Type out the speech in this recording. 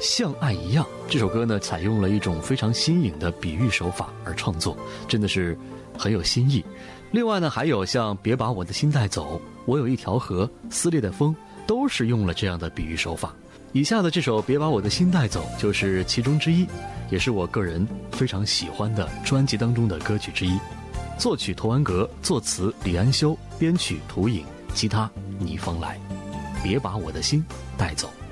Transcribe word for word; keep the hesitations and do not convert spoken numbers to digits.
像爱一样，这首歌呢采用了一种非常新颖的比喻手法而创作，真的是很有新意。另外呢，还有像别把我的心带走，我有一条河，撕裂的风，都是用了这样的比喻手法。以下的这首别把我的心带走就是其中之一，也是我个人非常喜欢的专辑当中的歌曲之一。作曲童安格，作词李安修，编曲涂影，吉他倪芳来。别把我的心带走。